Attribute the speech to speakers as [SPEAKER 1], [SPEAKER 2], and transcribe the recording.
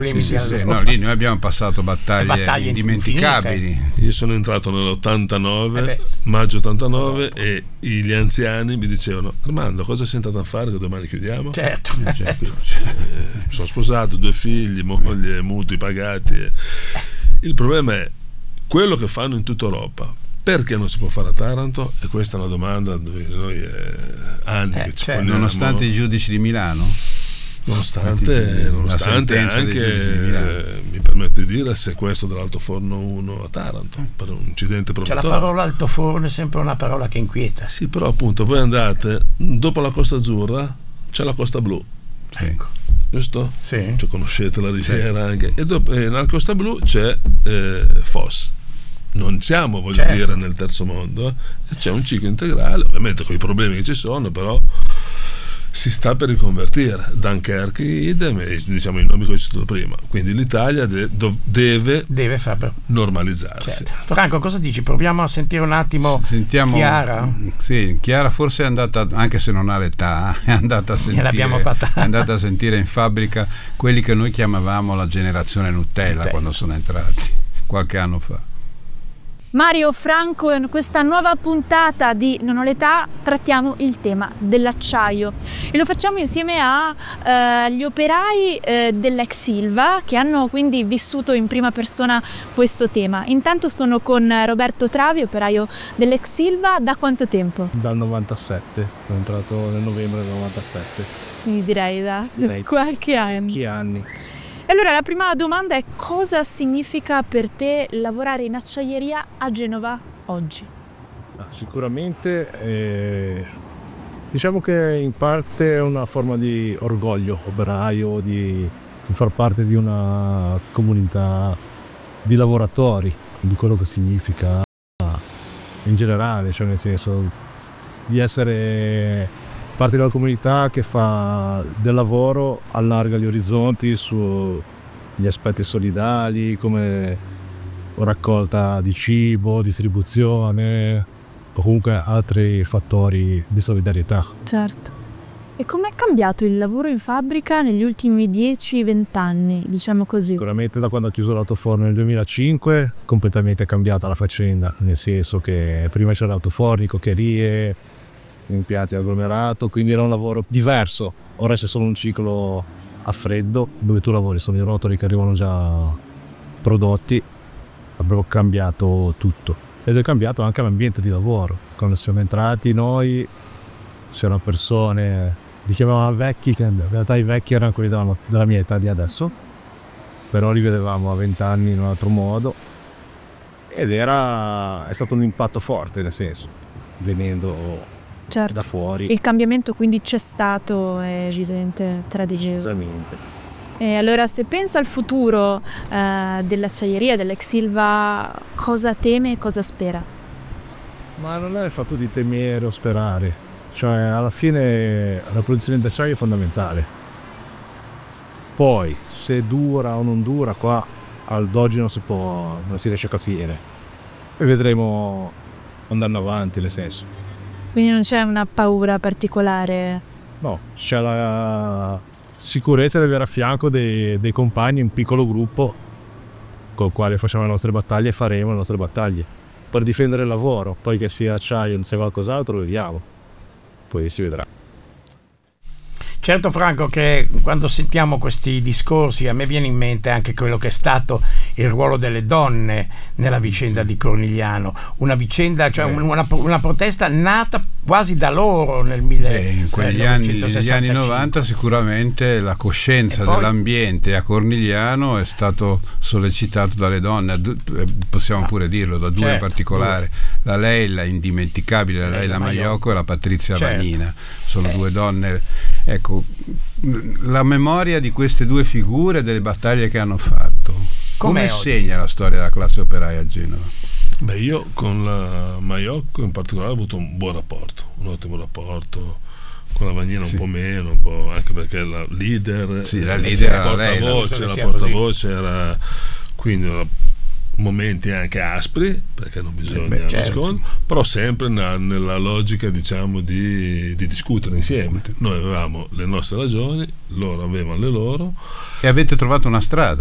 [SPEAKER 1] Sì, no, lì noi abbiamo passato battaglie indimenticabili.
[SPEAKER 2] Infinite. Io sono entrato nell'89, maggio 89, e gli anziani mi dicevano: Armando, cosa sei andato a fare che domani chiudiamo?
[SPEAKER 1] Certo.
[SPEAKER 2] Sono sposato, 2 figli, moglie, mutui pagati. Il problema è quello che fanno in tutta Europa. Perché non si può fare a Taranto? E questa è una domanda dove noi anni che ci poniamo.
[SPEAKER 1] Nonostante i giudici di Milano?
[SPEAKER 2] Nonostante anche mi permetto di dire il sequestro dell'altoforno 1 a Taranto per un incidente probatorio.
[SPEAKER 1] La parola altoforno è sempre una parola che inquieta.
[SPEAKER 2] Sì, però appunto voi andate dopo la Costa Azzurra, c'è la Costa Blu,
[SPEAKER 1] ecco,
[SPEAKER 2] giusto?
[SPEAKER 1] Sì.
[SPEAKER 2] Cioè, conoscete la riviera anche, e dopo nella Costa Blu c'è Foss. Non siamo, dire, nel terzo mondo, e c'è un ciclo integrale, ovviamente con i problemi che ci sono, però si sta per riconvertire. Dunkerque, idem, diciamo i nomi che ho citato prima. Quindi l'Italia deve normalizzarsi.
[SPEAKER 1] Certo. Franco, cosa dici? Proviamo a sentire un attimo. Sentiamo Chiara. Sì, Chiara forse è andata, anche se non ha l'età, è andata a sentire in fabbrica quelli che noi chiamavamo la generazione Nutella quando sono entrati qualche anno fa.
[SPEAKER 3] Mario, Franco, in questa nuova puntata di Non ho l'età trattiamo il tema dell'acciaio e lo facciamo insieme agli operai dell'ex Ilva, che hanno quindi vissuto in prima persona questo tema. Intanto sono con Roberto Travi, operaio dell'ex Ilva. Da quanto tempo?
[SPEAKER 4] Dal 97, sono entrato nel novembre del 97.
[SPEAKER 3] Quindi direi da qualche anni. Allora, la prima domanda è: cosa significa per te lavorare in acciaieria a Genova oggi?
[SPEAKER 4] Sicuramente diciamo che in parte è una forma di orgoglio operaio, di far parte di una comunità di lavoratori, di quello che significa in generale, cioè nel senso di essere parte della comunità che fa del lavoro, allarga gli orizzonti sugli aspetti solidali come raccolta di cibo, distribuzione o comunque altri fattori di solidarietà.
[SPEAKER 3] Certo. E com'è cambiato il lavoro in fabbrica negli ultimi 10-20 anni, diciamo così?
[SPEAKER 4] Sicuramente da quando ho chiuso l'altoforno nel 2005 completamente cambiata la faccenda, nel senso che prima c'era l'altofornico, coccherie, impianti agglomerato, quindi era un lavoro diverso. Ora c'è solo un ciclo a freddo dove tu lavori, sono i rotoli che arrivano già prodotti. Abbiamo cambiato tutto ed è cambiato anche l'ambiente di lavoro. Quando siamo entrati noi c'erano persone, li chiamavamo vecchi, che in realtà i vecchi erano quelli della mia età di adesso, però li vedevamo a 20 anni in un altro modo ed è stato un impatto forte, nel senso, venendo da fuori.
[SPEAKER 3] Il cambiamento quindi c'è stato, è evidente, tradigioso.
[SPEAKER 4] Esattamente.
[SPEAKER 3] E allora, se pensa al futuro dell'acciaieria, dell'ex Ilva, cosa teme e cosa spera?
[SPEAKER 4] Ma non è il fatto di temere o sperare, cioè alla fine la produzione d'acciaio è fondamentale. Poi se dura o non dura, qua ad oggi non si riesce a capire e vedremo andando avanti, nel senso.
[SPEAKER 3] Quindi non c'è una paura particolare?
[SPEAKER 4] No, c'è la sicurezza di avere a fianco dei compagni, un piccolo gruppo col quale facciamo le nostre battaglie e faremo le nostre battaglie per difendere il lavoro. Poi che sia acciaio o non sia qualcos'altro, vediamo, poi si vedrà.
[SPEAKER 1] Certo, Franco, che quando sentiamo questi discorsi a me viene in mente anche quello che è stato il ruolo delle donne nella vicenda di Cornigliano, una vicenda, cioè una protesta nata quasi da loro nel
[SPEAKER 5] in quegli negli anni 90 sicuramente la coscienza dell'ambiente a Cornigliano è stato sollecitato dalle donne, possiamo pure dirlo, da due in particolare, la Leila indimenticabile, la Leila Maiocco e la Patrizia Vanina, sono due donne. Ecco, la memoria di queste due figure, delle battaglie che hanno fatto, come segna la storia della classe operaia a Genova?
[SPEAKER 2] Beh, io con la Maiocco in particolare ho avuto un buon rapporto, un ottimo rapporto, con la Vanina un po' meno, un po' anche perché la leader,
[SPEAKER 5] la portavoce
[SPEAKER 2] era, quindi era momenti anche aspri, perché non bisogna nascondere, però sempre nella logica, diciamo, di discutere insieme. Noi avevamo le nostre ragioni, loro avevano le loro,
[SPEAKER 1] e avete trovato una strada.